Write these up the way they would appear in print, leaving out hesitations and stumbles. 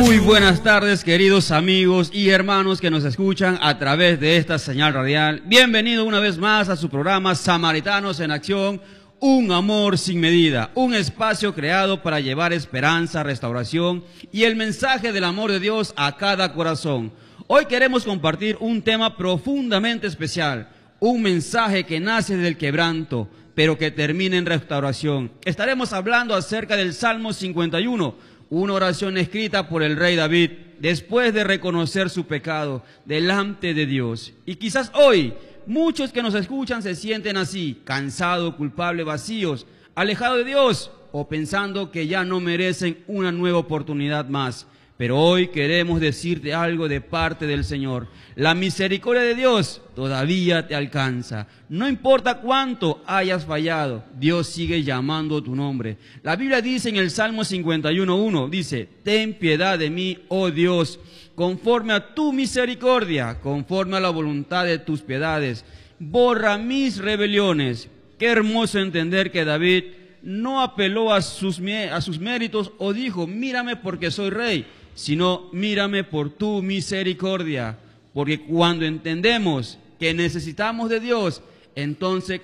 Muy buenas tardes, queridos amigos y hermanos que nos escuchan a través de esta señal radial. Bienvenido una vez más a su programa Samaritanos en Acción, un amor sin medida, un espacio creado para llevar esperanza, restauración y el mensaje del amor de Dios a cada corazón. Hoy queremos compartir un tema profundamente especial, un mensaje que nace del quebranto, pero que termina en restauración. Estaremos hablando acerca del Salmo 51, una oración escrita por el rey David después de reconocer su pecado delante de Dios. Y quizás hoy muchos que nos escuchan se sienten así, cansados, culpables, vacíos, alejados de Dios o pensando que ya no merecen una nueva oportunidad más. Pero hoy queremos decirte algo de parte del Señor. La misericordia de Dios todavía te alcanza. No importa cuánto hayas fallado, Dios sigue llamando tu nombre. La Biblia dice en el Salmo 51:1, dice, ten piedad de mí, oh Dios, conforme a tu misericordia, conforme a la voluntad de tus piedades. Borra mis rebeliones. Qué hermoso entender que David no apeló a sus méritos o dijo, mírame porque soy rey, sino mírame por tu misericordia. Porque cuando entendemos que necesitamos de Dios, entonces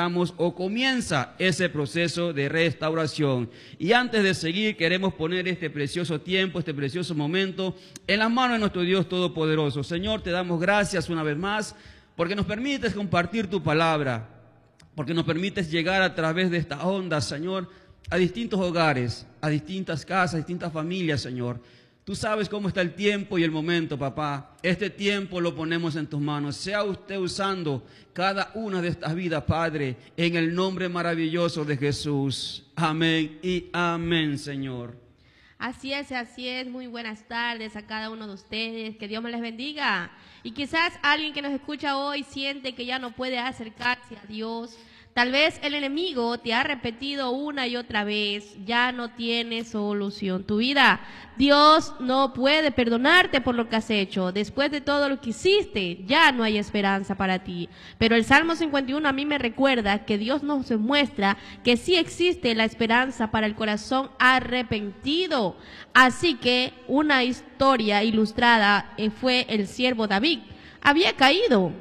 comienza ese proceso de restauración. Y antes de seguir, queremos poner este precioso tiempo, este precioso momento en las manos de nuestro Dios Todopoderoso. Señor, te damos gracias una vez más, porque nos permites compartir tu palabra, porque nos permites llegar a través de esta onda, Señor, a distintos hogares, a distintas casas, a distintas familias, Señor. Tú sabes cómo está el tiempo y el momento, papá. Este tiempo lo ponemos en tus manos. Sea usted usando cada una de estas vidas, Padre, en el nombre maravilloso de Jesús. Amén y amén, Señor. Así es. Muy buenas tardes a cada uno de ustedes. Que Dios me les bendiga. Y quizás alguien que nos escucha hoy siente que ya no puede acercarse a Dios. Tal vez el enemigo te ha repetido una y otra vez, ya no tiene solución tu vida. Dios no puede perdonarte por lo que has hecho. Después de todo lo que hiciste, ya no hay esperanza para ti. Pero el Salmo 51 a mí me recuerda que Dios nos muestra que sí existe la esperanza para el corazón arrepentido. Así que una historia ilustrada fue el siervo David. Había caído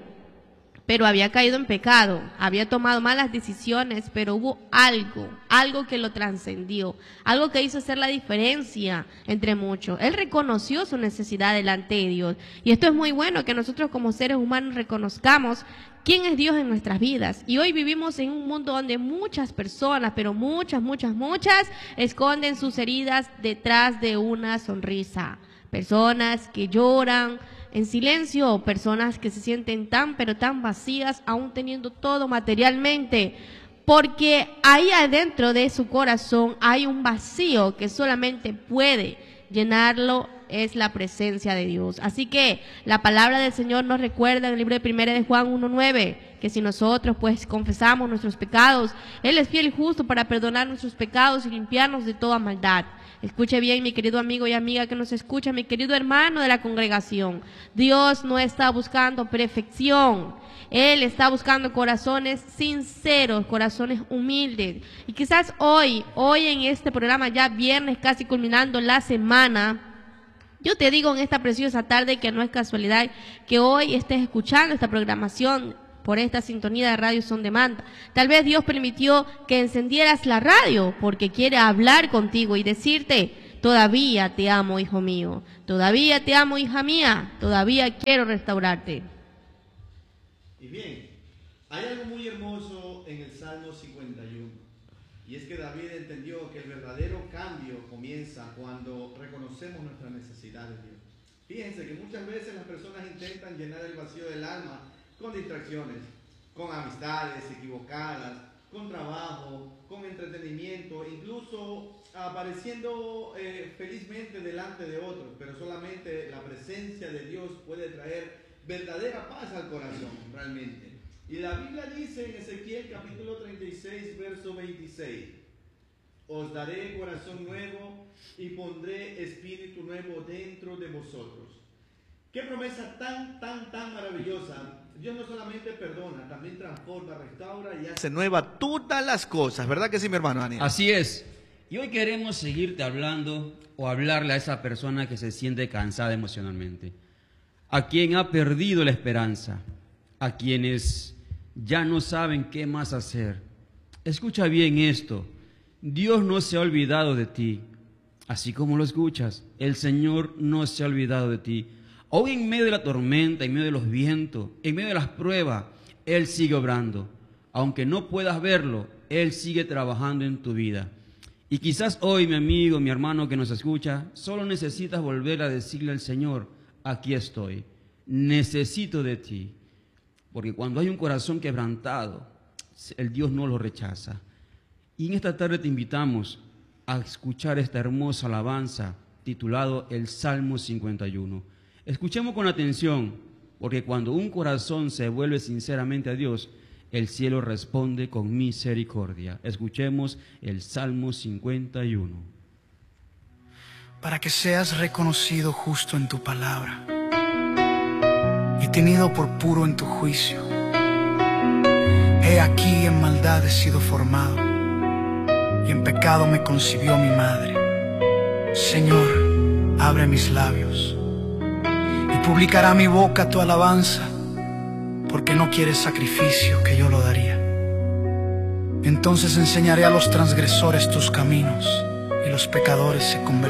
en pecado, había tomado malas decisiones, pero hubo algo que lo trascendió, algo que hizo hacer la diferencia entre muchos. Él reconoció su necesidad delante de Dios. Y esto es muy bueno, que nosotros como seres humanos reconozcamos quién es Dios en nuestras vidas. Y hoy vivimos en un mundo donde muchas personas, pero muchas, esconden sus heridas detrás de una sonrisa. Personas que lloran en silencio, personas que se sienten tan vacías, aún teniendo todo materialmente, porque ahí adentro de su corazón hay un vacío que solamente puede llenarlo, es la presencia de Dios. Así que la palabra del Señor nos recuerda en el libro de 1 de Juan 1:9, que si nosotros pues confesamos nuestros pecados, Él es fiel y justo para perdonar nuestros pecados y limpiarnos de toda maldad. Escuche bien, mi querido amigo y amiga que nos escucha, mi querido hermano de la congregación. Dios no está buscando perfección. Él está buscando corazones sinceros, corazones humildes. Y quizás hoy en este programa, ya viernes, casi culminando la semana, yo te digo en esta preciosa tarde que no es casualidad que hoy estés escuchando esta programación por esta sintonía de Radio Son Demanda. Tal vez Dios permitió que encendieras la radio porque quiere hablar contigo y decirte, todavía te amo, hijo mío, todavía te amo, hija mía, todavía quiero restaurarte. Y bien, hay algo muy hermoso en el Salmo 51, y es que David entendió que el verdadero cambio comienza cuando reconocemos nuestra necesidad de Dios. Fíjense que muchas veces las personas intentan llenar el vacío del alma con distracciones, con amistades equivocadas, con trabajo, con entretenimiento, incluso apareciendo felizmente delante de otros, pero solamente la presencia de Dios puede traer verdadera paz al corazón, realmente. Y la Biblia dice en Ezequiel capítulo 36, verso 26, os daré corazón nuevo y pondré espíritu nuevo dentro de vosotros. Qué promesa tan maravillosa. Dios no solamente perdona, también transforma, restaura y hace nueva todas las cosas. ¿Verdad que sí, mi hermano Daniel? Así es. Y hoy queremos seguirte hablando o hablarle a esa persona que se siente cansada emocionalmente, a quien ha perdido la esperanza, a quienes ya no saben qué más hacer. Escucha bien esto, Dios no se ha olvidado de ti, así como lo escuchas, el Señor no se ha olvidado de ti. Aún en medio de la tormenta, en medio de los vientos, en medio de las pruebas, Él sigue obrando. Aunque no puedas verlo, Él sigue trabajando en tu vida. Y quizás hoy, mi amigo, mi hermano que nos escucha, solo necesitas volver a decirle al Señor, aquí estoy, necesito de ti. Porque cuando hay un corazón quebrantado, el Dios no lo rechaza. Y en esta tarde te invitamos a escuchar esta hermosa alabanza titulado el Salmo 51. Escuchemos con atención, porque cuando un corazón se vuelve sinceramente a Dios, el cielo responde con misericordia. Escuchemos el Salmo 51. Para que seas reconocido justo en tu palabra y tenido por puro en tu juicio. He aquí en maldad he sido formado y en pecado me concibió mi madre. Señor, abre mis labios y publicará mi boca tu alabanza, porque no quieres sacrificio que yo lo daría. Entonces enseñaré a los transgresores tus caminos y los pecadores se convertirán